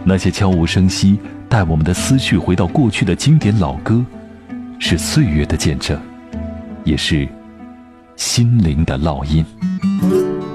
那些悄无声息带我们的思绪回到过去的经典老歌，是岁月的见证，也是心灵的烙印。